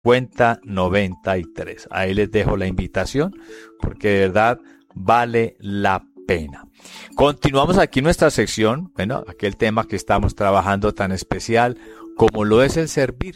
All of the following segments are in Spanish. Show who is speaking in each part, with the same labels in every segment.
Speaker 1: 5093. Ahí les dejo la invitación porque de verdad vale la pena. Continuamos aquí nuestra sección, bueno, aquel tema que estamos trabajando tan especial como lo es el servir,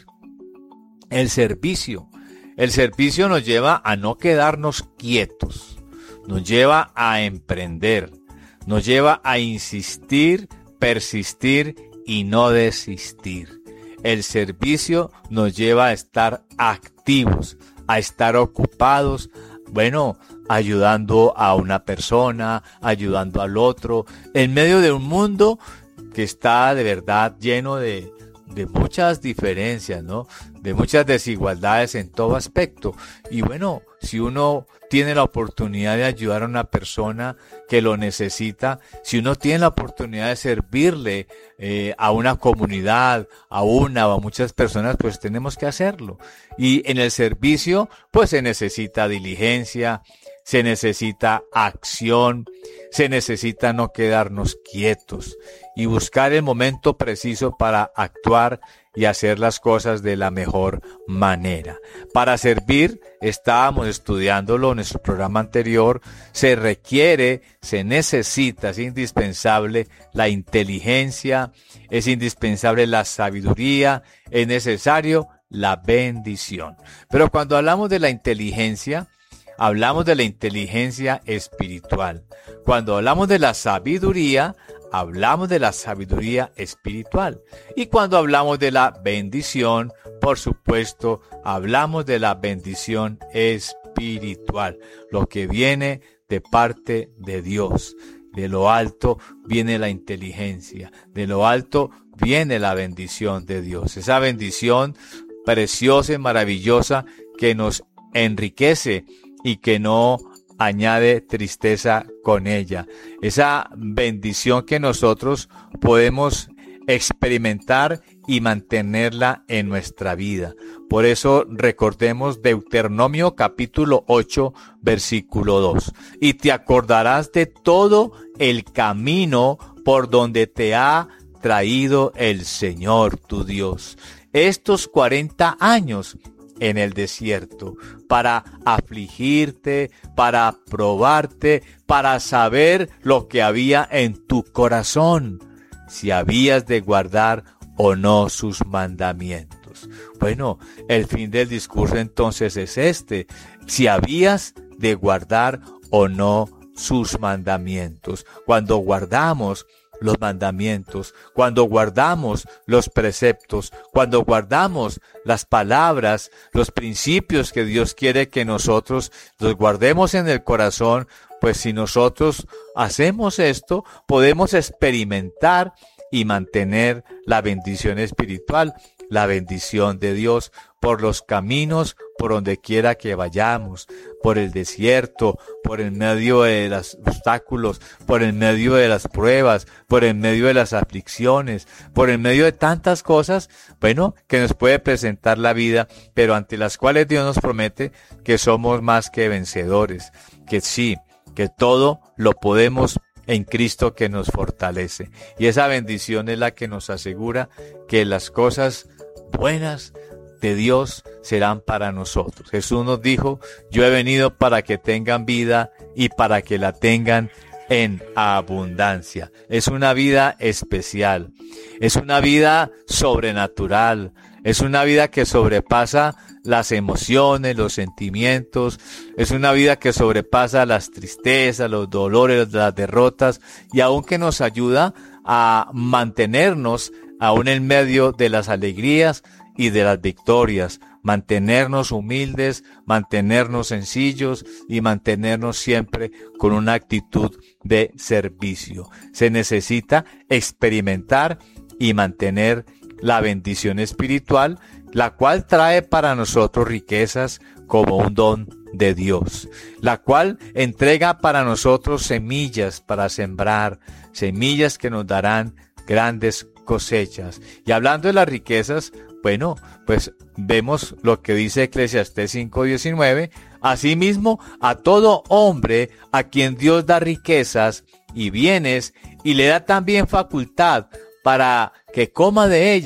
Speaker 1: el servicio. El servicio nos lleva a no quedarnos quietos, nos lleva a emprender, nos lleva a insistir, persistir y no desistir. El servicio nos lleva a estar activos, a estar ocupados, bueno, ayudando a una persona, ayudando al otro, en medio de un mundo que está de verdad lleno de muchas diferencias, ¿no? De muchas desigualdades en todo aspecto. Y bueno, si uno tiene la oportunidad de ayudar a una persona que lo necesita, si uno tiene la oportunidad de servirle a una comunidad, a una o a muchas personas, pues tenemos que hacerlo. Y en el servicio, pues se necesita diligencia, se necesita acción, se necesita no quedarnos quietos y buscar el momento preciso para actuar y hacer las cosas de la mejor manera. Para servir, estábamos estudiándolo en nuestro programa anterior, se requiere, se necesita, es indispensable la inteligencia, es indispensable la sabiduría, es necesario la bendición. Pero cuando hablamos de la inteligencia, hablamos de la inteligencia espiritual. Cuando hablamos de la sabiduría, hablamos de la sabiduría espiritual. Y cuando hablamos de la bendición, por supuesto, hablamos de la bendición espiritual. Lo que viene de parte de Dios. De lo alto viene la inteligencia. De lo alto viene la bendición de Dios. Esa bendición preciosa y maravillosa que nos enriquece y que no añade tristeza con ella. Esa bendición que nosotros podemos experimentar y mantenerla en nuestra vida. Por eso recordemos Deuteronomio capítulo 8, versículo 2. Y te acordarás de todo el camino por donde te ha traído el Señor tu Dios estos 40 años en el desierto, para afligirte, para probarte, para saber lo que había en tu corazón, si habías de guardar o no sus mandamientos. Bueno, el fin del discurso entonces es este: si habías de guardar o no sus mandamientos. Cuando guardamos los mandamientos, cuando guardamos los preceptos, cuando guardamos las palabras, los principios que Dios quiere que nosotros los guardemos en el corazón, pues si nosotros hacemos esto, podemos experimentar y mantener la bendición espiritual, la bendición de Dios por los caminos, por donde quiera que vayamos, por el desierto, por el medio de los obstáculos, por el medio de las pruebas, por el medio de las aflicciones, por el medio de tantas cosas, bueno, que nos puede presentar la vida, pero ante las cuales Dios nos promete que somos más que vencedores, que sí, que todo lo podemos en Cristo que nos fortalece. Y esa bendición es la que nos asegura que las cosas buenas de Dios serán para nosotros. Jesús nos dijo: yo he venido para que tengan vida y para que la tengan en abundancia. Es una vida especial, es una vida sobrenatural, es una vida que sobrepasa las emociones, los sentimientos, es una vida que sobrepasa las tristezas, los dolores, las derrotas, y aún que nos ayuda a mantenernos aún en medio de las alegrías y de las victorias, mantenernos humildes, mantenernos sencillos y mantenernos siempre con una actitud de servicio. Se necesita experimentar y mantener la bendición espiritual, la cual trae para nosotros riquezas como un don de Dios, la cual entrega para nosotros semillas para sembrar, semillas que nos darán grandes cosechas. Y hablando de las riquezas, bueno, pues vemos lo que dice Eclesiastés 5:19, asimismo a todo hombre a quien Dios da riquezas y bienes y le da también facultad para que coma de ellas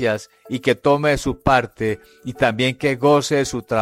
Speaker 1: y que tome de su parte y también que goce de su trabajo